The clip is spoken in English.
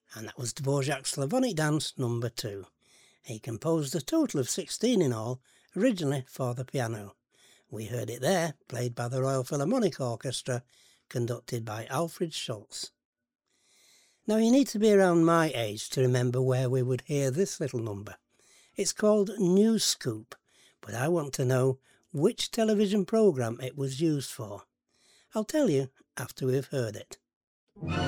and that was Dvorak's Slavonic Dance No. 2. He composed a total of 16 in all, originally for the piano. We heard it there, played by the Royal Philharmonic Orchestra, conducted by Alfred Schultz. Now you need to be around my age to remember where we would hear this little number. It's called News Scoop, but I want to know which television programme it was used for. I'll tell you after we've heard it.